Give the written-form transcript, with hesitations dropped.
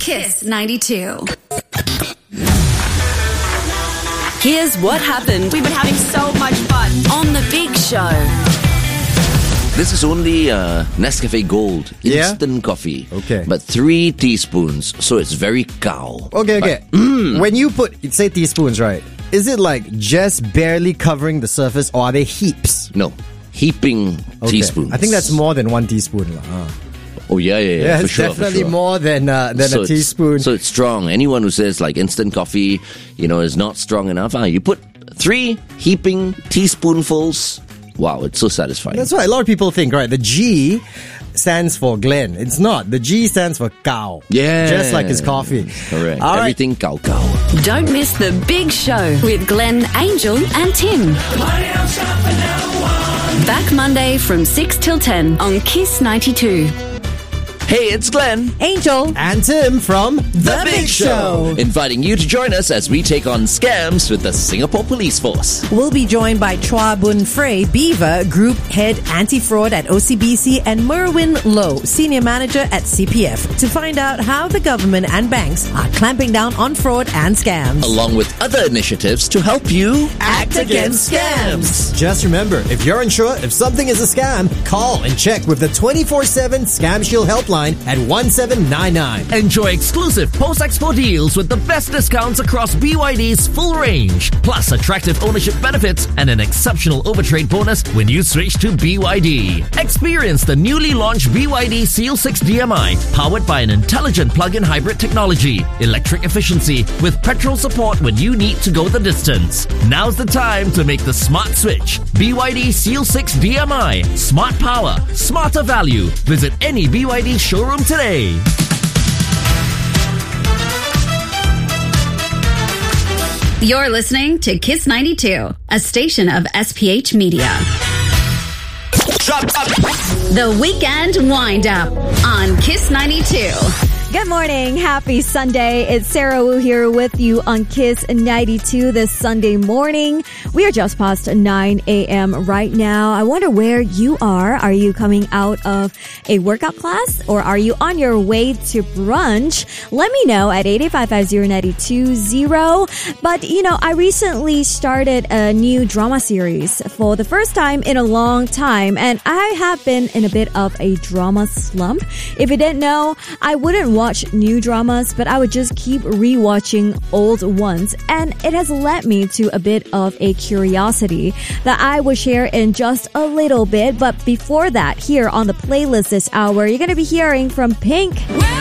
Kiss 92. Here's what happened. We've been having so much fun On The Big Show. This is only Nescafe Gold instant coffee. Okay. But 3 teaspoons, so it's very cow. Okay. When you put, say teaspoons, right? Is it like just barely covering the surface, or are they heaps? No, heaping teaspoons. I think that's more than 1 teaspoon. Oh, yeah, Yeah, for it's sure. definitely for sure. more than a teaspoon. So it's strong. Anyone who says like instant coffee, is not strong enough, you put 3 heaping teaspoonfuls. Wow, it's so satisfying. That's why a lot of people think, right? The G stands for Glenn. It's not. The G stands for cow. Yeah. Just like his coffee. Correct. All right. Everything cow. Don't miss The Big Show with Glenn, Angel and Tim. Back Monday from 6 till 10 on Kiss 92. Hey, it's Glenn. Angel. And Tim from The Big Show. Inviting you to join us as we take on scams with the Singapore Police Force. We'll be joined by Chua Bun Frey Beaver, Group Head Anti-Fraud at OCBC, and Merwin Low, Senior Manager at CPF, to find out how the government and banks are clamping down on fraud and scams. Along with other initiatives to help you act against scams. Just remember, if you're unsure if something is a scam, call and check with the 24/7 Scam Shield helpline at 1799. Enjoy exclusive post-expo deals with the best discounts across BYD's full range, plus attractive ownership benefits and an exceptional overtrade bonus when you switch to BYD. Experience the newly launched BYD Seal 6 DMI, powered by an intelligent plug-in hybrid technology, electric efficiency with petrol support when you need to go the distance. Now's the time to make the smart switch. BYD Seal 6 DMI. Smart power, smarter value. Visit any BYD showroom today. You're listening to Kiss 92, a station of SPH Media. The Weekend Wind-Up on Kiss 92. Good morning. Happy Sunday. It's Sarah Wu here with you on Kiss 92 this Sunday morning. We are just past 9 a.m. right now. I wonder where you are. Are you coming out of a workout class, or are you on your way to brunch? Let me know at 88550-920. But, I recently started a new drama series for the first time in a long time, and I have been in a bit of a drama slump. If you didn't know, I wouldn't watch new dramas, but I would just keep rewatching old ones, and it has led me to a bit of a curiosity that I will share in just a little bit. But before that, here on the playlist this hour, you're going to be hearing from Pink.